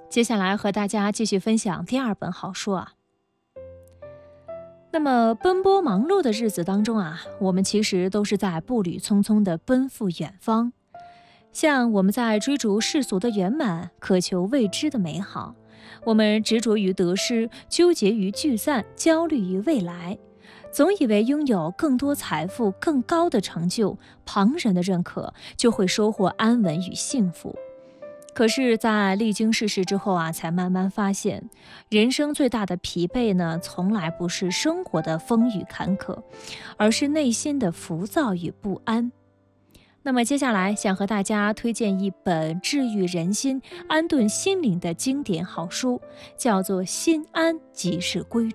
接下来和大家继续分享第二本好书啊。那么奔波忙碌的日子当中啊，我们其实都是在步履匆匆地奔赴远方。像我们在追逐世俗的圆满，渴求未知的美好，我们执着于得失，纠结于聚散，焦虑于未来，总以为拥有更多财富、更高的成就、旁人的认可，就会收获安稳与幸福。可是在历经世事之后啊，才慢慢发现，人生最大的疲惫呢，从来不是生活的风雨坎坷，而是内心的浮躁与不安。那么接下来想和大家推荐一本治愈人心、安顿心灵的经典好书，叫做《心安即是归处》。